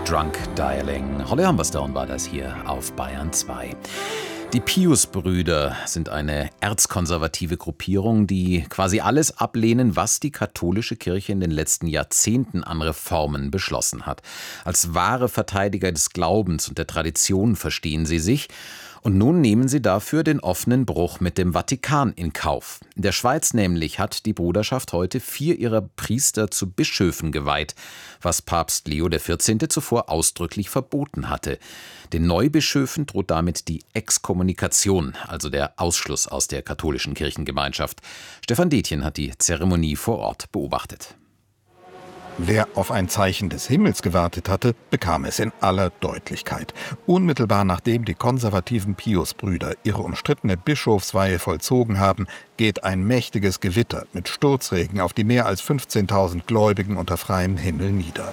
Drunk Dialing. Holly Humberstone war das hier auf Bayern 2. Die Pius-Brüder sind eine erzkonservative Gruppierung, die quasi alles ablehnen, was die katholische Kirche in den letzten Jahrzehnten an Reformen beschlossen hat. Als wahre Verteidiger des Glaubens und der Tradition verstehen sie sich. Und nun nehmen sie dafür den offenen Bruch mit dem Vatikan in Kauf. In der Schweiz nämlich hat die Bruderschaft heute 4 ihrer Priester zu Bischöfen geweiht, was Papst Leo XIV. Zuvor ausdrücklich verboten hatte. Den Neubischöfen droht damit die Exkommunikation, also der Ausschluss aus der katholischen Kirchengemeinschaft. Stefan Detjen hat die Zeremonie vor Ort beobachtet. Wer auf ein Zeichen des Himmels gewartet hatte, bekam es in aller Deutlichkeit. Unmittelbar nachdem die konservativen Pius-Brüder ihre umstrittene Bischofsweihe vollzogen haben, geht ein mächtiges Gewitter mit Sturzregen auf die mehr als 15.000 Gläubigen unter freiem Himmel nieder.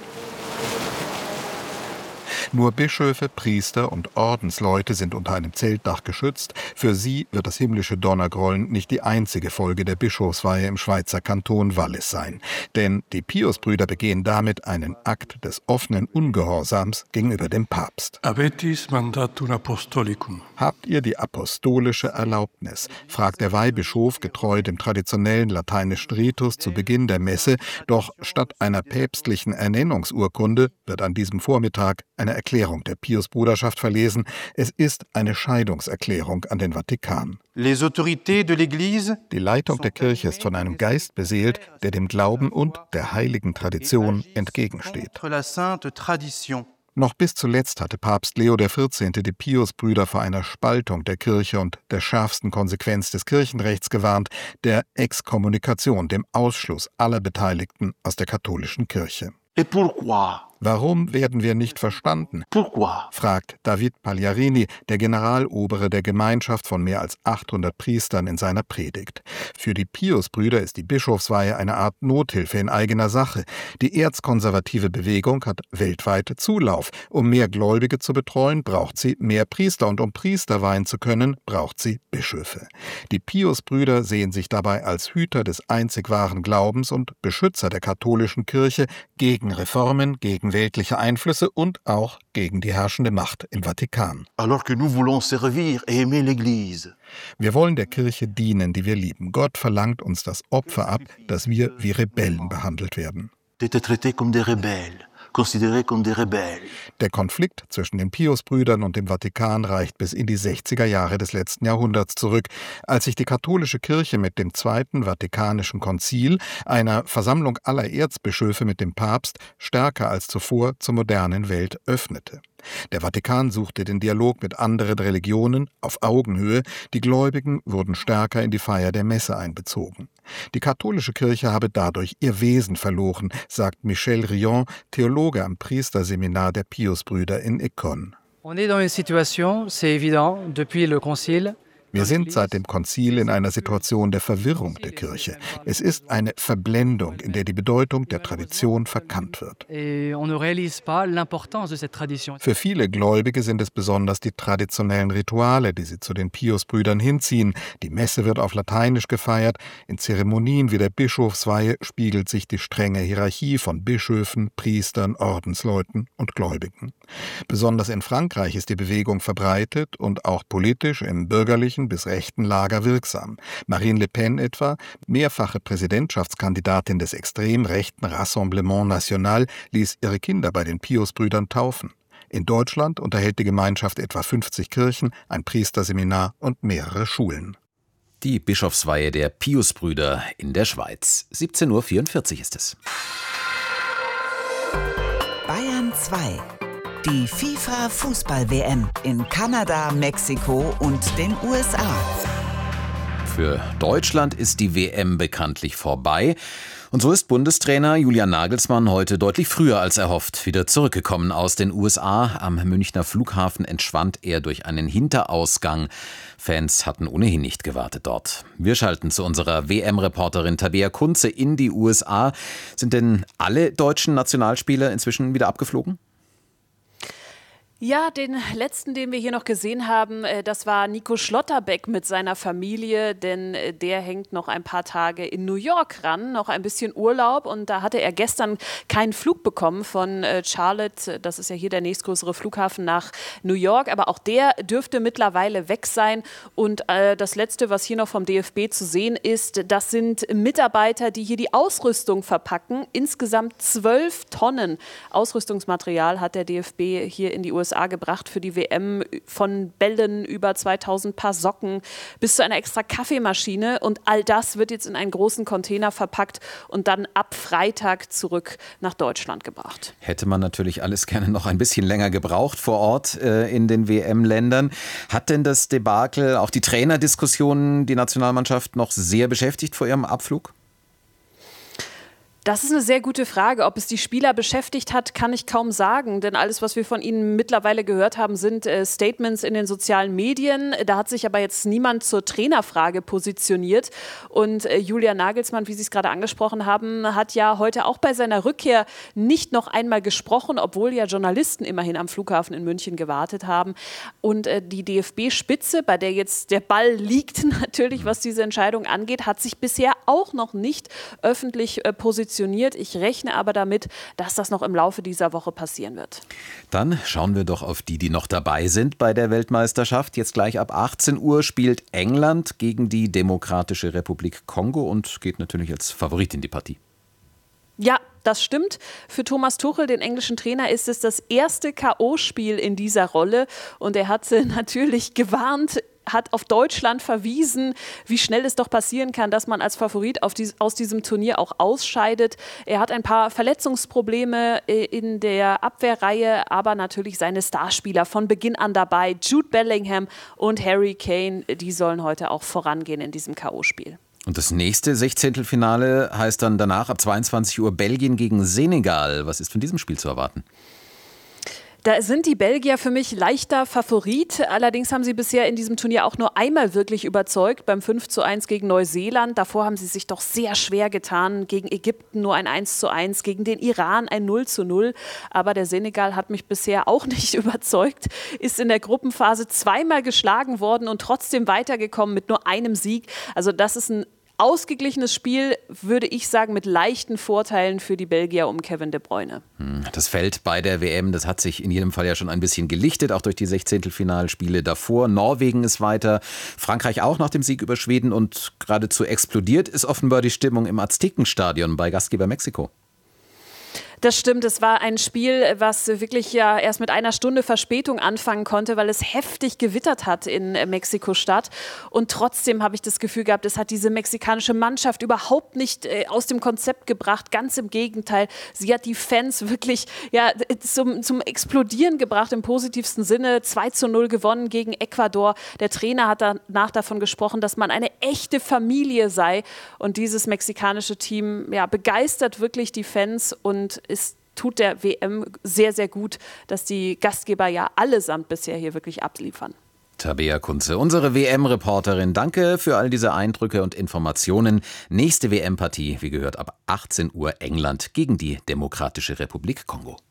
Nur Bischöfe, Priester und Ordensleute sind unter einem Zeltdach geschützt. Für sie wird das himmlische Donnergrollen nicht die einzige Folge der Bischofsweihe im Schweizer Kanton Wallis sein. Denn die Pius-Brüder begehen damit einen Akt des offenen Ungehorsams gegenüber dem Papst. Avetis mandatum apostolicum. Habt ihr die apostolische Erlaubnis? Fragt der Weihbischof getreu dem traditionellen lateinischen Ritus zu Beginn der Messe. Doch statt einer päpstlichen Ernennungsurkunde wird an diesem Vormittag eine Erklärung der Pius-Bruderschaft verlesen. Es ist eine Scheidungserklärung an den Vatikan. Die Leitung der Kirche ist von einem Geist beseelt, der dem Glauben und der heiligen Tradition entgegensteht. Noch bis zuletzt hatte Papst Leo XIV. Die Pius-Brüder vor einer Spaltung der Kirche und der schärfsten Konsequenz des Kirchenrechts gewarnt, der Exkommunikation, dem Ausschluss aller Beteiligten aus der katholischen Kirche. Warum werden wir nicht verstanden? Fragt David Pagliarini, der Generalobere der Gemeinschaft von mehr als 800 Priestern, in seiner Predigt. Für die Pius-Brüder ist die Bischofsweihe eine Art Nothilfe in eigener Sache. Die erzkonservative Bewegung hat weltweit Zulauf. Um mehr Gläubige zu betreuen, braucht sie mehr Priester. Und um Priester weihen zu können, braucht sie Bischöfe. Die Pius-Brüder sehen sich dabei als Hüter des einzig wahren Glaubens und Beschützer der katholischen Kirche gegen Reformen, gegen weltliche Einflüsse und auch gegen die herrschende Macht im Vatikan. Wir wollen der Kirche dienen, die wir lieben. Gott verlangt uns das Opfer ab, dass wir wie Rebellen behandelt werden. Der Konflikt zwischen den Pius-Brüdern und dem Vatikan reicht bis in die 60er Jahre des letzten Jahrhunderts zurück, als sich die katholische Kirche mit dem Zweiten Vatikanischen Konzil, einer Versammlung aller Erzbischöfe mit dem Papst, stärker als zuvor zur modernen Welt öffnete. Der Vatikan suchte den Dialog mit anderen Religionen auf Augenhöhe. Die Gläubigen wurden stärker in die Feier der Messe einbezogen. Die katholische Kirche habe dadurch ihr Wesen verloren, sagt Michel Rion, Theologe am Priesterseminar der Pius-Brüder in Écône. Wir sind seit dem Konzil in einer Situation der Verwirrung der Kirche. Es ist eine Verblendung, in der die Bedeutung der Tradition verkannt wird. Für viele Gläubige sind es besonders die traditionellen Rituale, die sie zu den Pius-Brüdern hinziehen. Die Messe wird auf Lateinisch gefeiert. In Zeremonien wie der Bischofsweihe spiegelt sich die strenge Hierarchie von Bischöfen, Priestern, Ordensleuten und Gläubigen. Besonders in Frankreich ist die Bewegung verbreitet und auch politisch im bürgerlichen bis rechten Lager wirksam. Marine Le Pen etwa, mehrfache Präsidentschaftskandidatin des extrem rechten Rassemblement National, ließ ihre Kinder bei den Pius-Brüdern taufen. In Deutschland unterhält die Gemeinschaft etwa 50 Kirchen, ein Priesterseminar und mehrere Schulen. Die Bischofsweihe der Pius-Brüder in der Schweiz. 17:44 Uhr ist es. Bayern 2. Die FIFA-Fußball-WM in Kanada, Mexiko und den USA. Für Deutschland ist die WM bekanntlich vorbei. Und so ist Bundestrainer Julian Nagelsmann heute deutlich früher als erhofft wieder zurückgekommen aus den USA. Am Münchner Flughafen entschwand er durch einen Hinterausgang. Fans hatten ohnehin nicht gewartet dort. Wir schalten zu unserer WM-Reporterin Tabea Kunze in die USA. Sind denn alle deutschen Nationalspieler inzwischen wieder abgeflogen? Ja, den letzten, den wir hier noch gesehen haben, das war Nico Schlotterbeck mit seiner Familie, denn der hängt noch ein paar Tage in New York ran, noch ein bisschen Urlaub, und da hatte er gestern keinen Flug bekommen von Charlotte, das ist ja hier der nächstgrößere Flughafen, nach New York, aber auch der dürfte mittlerweile weg sein, und das Letzte, was hier noch vom DFB zu sehen ist, das sind Mitarbeiter, die hier die Ausrüstung verpacken. Insgesamt 12 Tonnen Ausrüstungsmaterial hat der DFB hier in die USA gebracht für die WM, von Bällen über 2000 Paar Socken bis zu einer extra Kaffeemaschine, und all das wird jetzt in einen großen Container verpackt und dann ab Freitag zurück nach Deutschland gebracht. Hätte man natürlich alles gerne noch ein bisschen länger gebraucht vor Ort in den WM-Ländern. Hat denn das Debakel, auch die Trainerdiskussionen, die Nationalmannschaft noch sehr beschäftigt vor ihrem Abflug? Das ist eine sehr gute Frage. Ob es die Spieler beschäftigt hat, kann ich kaum sagen. Denn alles, was wir von ihnen mittlerweile gehört haben, sind Statements in den sozialen Medien. Da hat sich aber jetzt niemand zur Trainerfrage positioniert. Und Julian Nagelsmann, wie Sie es gerade angesprochen haben, hat ja heute auch bei seiner Rückkehr nicht noch einmal gesprochen, obwohl ja Journalisten immerhin am Flughafen in München gewartet haben. Und die DFB-Spitze, bei der jetzt der Ball liegt natürlich, was diese Entscheidung angeht, hat sich bisher auch noch nicht öffentlich positioniert. Ich rechne aber damit, dass das noch im Laufe dieser Woche passieren wird. Dann schauen wir doch auf die noch dabei sind bei der Weltmeisterschaft. Jetzt gleich ab 18 Uhr spielt England gegen die Demokratische Republik Kongo und geht natürlich als Favorit in die Partie. Ja, das stimmt. Für Thomas Tuchel, den englischen Trainer, ist es das erste K.O.-Spiel in dieser Rolle. Und er hat natürlich gewarnt, hat auf Deutschland verwiesen, wie schnell es doch passieren kann, dass man als Favorit aus diesem Turnier auch ausscheidet. Er hat ein paar Verletzungsprobleme in der Abwehrreihe, aber natürlich seine Starspieler von Beginn an dabei. Jude Bellingham und Harry Kane, die sollen heute auch vorangehen in diesem K.O.-Spiel. Und das nächste Sechzehntelfinale heißt dann danach ab 22 Uhr Belgien gegen Senegal. Was ist von diesem Spiel zu erwarten? Da sind die Belgier für mich leichter Favorit. Allerdings haben sie bisher in diesem Turnier auch nur einmal wirklich überzeugt, beim 5:1 gegen Neuseeland. Davor haben sie sich doch sehr schwer getan. Gegen Ägypten nur ein 1:1, gegen den Iran ein 0:0. Aber der Senegal hat mich bisher auch nicht überzeugt, ist in der Gruppenphase zweimal geschlagen worden und trotzdem weitergekommen mit nur einem Sieg. Also das ist ein ausgeglichenes Spiel, würde ich sagen, mit leichten Vorteilen für die Belgier um Kevin De Bruyne. Das Feld bei der WM, das hat sich in jedem Fall ja schon ein bisschen gelichtet, auch durch die Sechzehntelfinalspiele davor. Norwegen ist weiter, Frankreich auch nach dem Sieg über Schweden, und geradezu explodiert ist offenbar die Stimmung im Aztekenstadion bei Gastgeber Mexiko. Das stimmt, es war ein Spiel, was wirklich ja erst mit einer Stunde Verspätung anfangen konnte, weil es heftig gewittert hat in Mexiko-Stadt. Und trotzdem habe ich das Gefühl gehabt, es hat diese mexikanische Mannschaft überhaupt nicht aus dem Konzept gebracht. Ganz im Gegenteil, sie hat die Fans wirklich zum Explodieren gebracht im positivsten Sinne. 2:0 gewonnen gegen Ecuador. Der Trainer hat danach davon gesprochen, dass man eine echte Familie sei. Und dieses mexikanische Team begeistert wirklich die Fans, und es tut der WM sehr, sehr gut, dass die Gastgeber ja allesamt bisher hier wirklich abliefern. Tabea Kunze, unsere WM-Reporterin. Danke für all diese Eindrücke und Informationen. Nächste WM-Partie, wie gehört, ab 18 Uhr England gegen die Demokratische Republik Kongo.